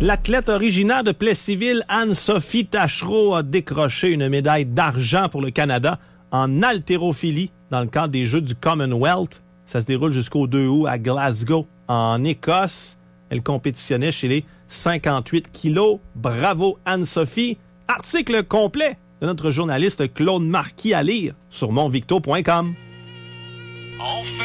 L'athlète originaire de Plessisville, Anne-Sophie Tachereau, a décroché une médaille d'argent pour le Canada en haltérophilie dans le cadre des Jeux du Commonwealth. Ça se déroule jusqu'au 2 août à Glasgow, en Écosse. Elle compétitionnait chez les 58 kilos. Bravo, Anne-Sophie. Article complet de notre journaliste Claude Marquis à lire sur monvicto.com.